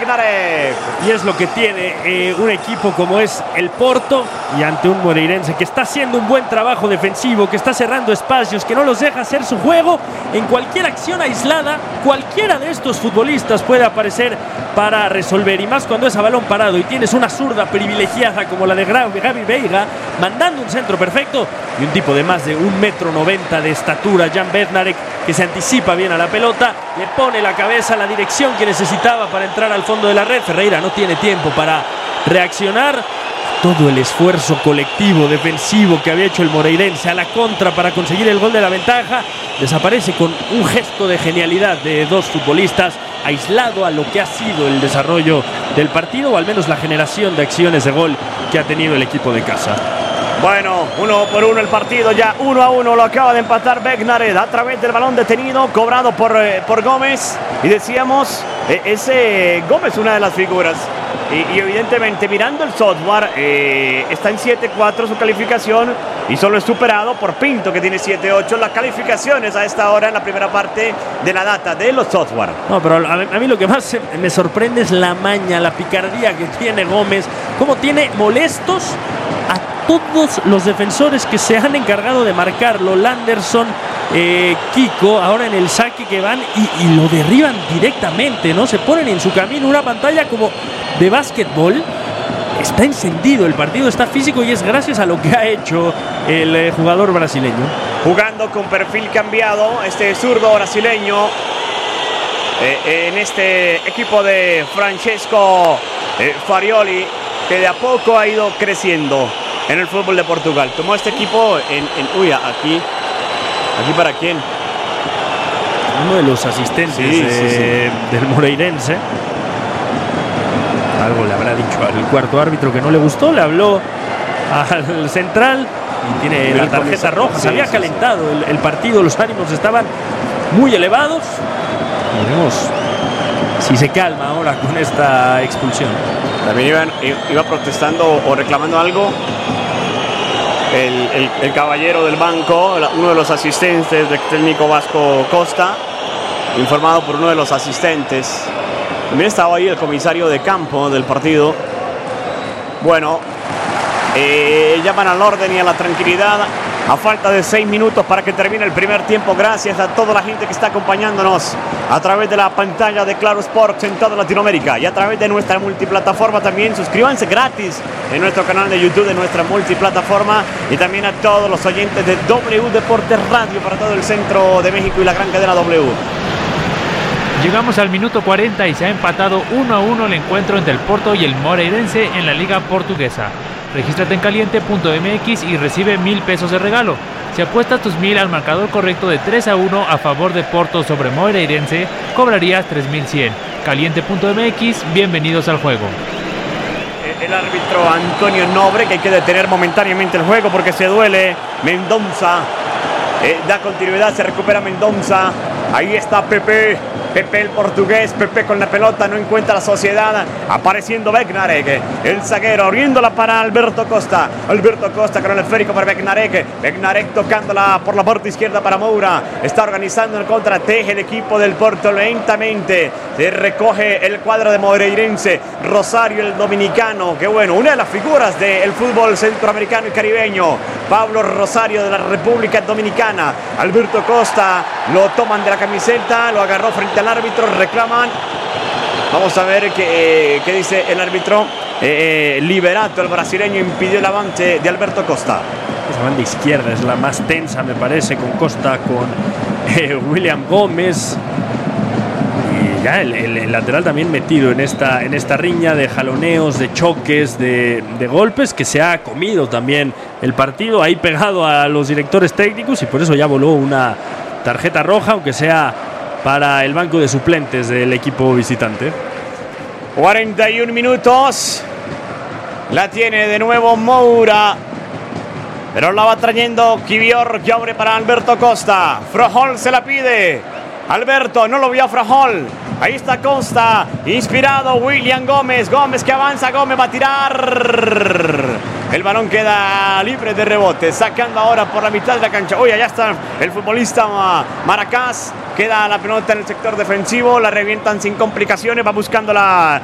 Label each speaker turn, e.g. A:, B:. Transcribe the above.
A: Bednarek.
B: Y es lo que tiene un equipo como es el Porto, y ante un Moreirense que está haciendo un buen trabajo defensivo, que está cerrando espacios, que no los deja hacer su juego. En cualquier acción aislada, cualquiera de estos futbolistas puede aparecer para resolver, y más cuando es a balón parado y tienes una zurda privilegiada como la de Gabi Veiga, mandando un centro perfecto, y un tipo de más de 1,90 m de estatura, Jan Bednarek, que se anticipa bien a la pelota, le pone la cabeza a la dirección que necesitaba para entrar al fondo de la red. Ferreira no tiene tiempo para reaccionar. Todo el esfuerzo colectivo defensivo que había hecho el Moreirense a la contra para conseguir el gol de la ventaja desaparece con un gesto de genialidad de dos futbolistas, aislado a lo que ha sido el desarrollo del partido, o al menos la generación de acciones de gol que ha tenido el equipo de casa.
A: Bueno, 1-1 el partido, ya 1-1 lo acaba de empatar Bednarek a través del balón detenido, cobrado por Gómez. Y decíamos, ese Gómez, una de las figuras. Y evidentemente, mirando el software, está en 7-4 su calificación, y solo es superado por Pinto, que tiene 7-8 las calificaciones a esta hora en la primera parte de la data de los software.
B: No, pero a mí lo que más me sorprende es la maña, la picardía que tiene Gómez, cómo tiene molestos a todos los defensores que se han encargado de marcarlo. Landerson, Kiko, ahora en el saque que van y lo derriban directamente, ¿no? Se ponen en su camino, una pantalla como de básquetbol. Está encendido el partido, está físico, y es gracias a lo que ha hecho el jugador brasileño.
A: Jugando con perfil cambiado, este zurdo brasileño, en este equipo de Francesco Farioli, que de a poco ha ido creciendo en el fútbol de Portugal. Tomó este equipo aquí para quién.
B: Uno de los asistentes del Moreirense. Algo le habrá dicho al cuarto árbitro que no le gustó, le habló al central y tiene la tarjeta roja. Se había calentado el partido, los ánimos estaban muy elevados. Veremos si se calma ahora con esta expulsión.
A: También iba protestando o reclamando algo el caballero del banco, uno de los asistentes del técnico Vasco Costa, informado por uno de los asistentes. También estaba ahí el comisario de campo del partido. Bueno, llaman al orden y a la tranquilidad a falta de 6 minutos para que termine el primer tiempo. Gracias a toda la gente que está acompañándonos a través de la pantalla de Claro Sports en toda Latinoamérica y a través de nuestra multiplataforma también. Suscríbanse gratis en nuestro canal de YouTube de nuestra multiplataforma, y también a todos los oyentes de W Deportes Radio para todo el centro de México y la gran cadena W.
C: Llegamos al minuto 40 y se ha empatado 1-1 el encuentro entre el Porto y el Moreirense en la Liga Portuguesa. Regístrate en caliente.mx y recibe 1,000 pesos de regalo. Si apuestas tus 1,000 al marcador correcto de 3-1 a favor de Porto sobre Moreirense, cobrarías 3,100. Caliente.mx, bienvenidos al juego.
A: El árbitro Antonio Nobre, que hay que detener momentáneamente el juego porque se duele. Mendonça da continuidad, se recupera Mendonça. Ahí está Pepe el portugués, Pepe con la pelota, no encuentra la sociedad, apareciendo Bednarek, el zaguero, abriéndola para Alberto Costa con el esférico para Bednarek tocándola por la parte izquierda para Moura, está organizando el contra, teje el equipo del Porto lentamente, se recoge el cuadro de Moreirense, Rosario el dominicano, que bueno, una de las figuras del fútbol centroamericano y caribeño, Pablo Rosario de la República Dominicana. Alberto Costa lo toman de la camiseta, lo agarró frente al árbitro, reclaman. Vamos a ver qué dice el árbitro. Liberato, el brasileño, impidió el avance de Alberto Costa.
B: Esa banda izquierda es la más tensa, me parece, con Costa, con William Gómez. Y ya el lateral también metido en esta riña de jaloneos, de choques, de golpes, que se ha comido también el partido, ahí pegado a los directores técnicos, y por eso ya voló una tarjeta roja, aunque sea para el banco de suplentes del equipo visitante.
A: 41 minutos. La tiene de nuevo Moura, pero la va trayendo Kivior, que abre para Alberto Costa. Frojol se la pide. Alberto no lo vio a Frojol. Ahí está Costa, inspirado William Gómez. Gómez que avanza, Gómez va a tirar. El balón queda libre de rebote, sacando ahora por la mitad de la cancha. Uy, allá está el futbolista Maracás. Queda la pelota en el sector defensivo, la revientan sin complicaciones, va buscando la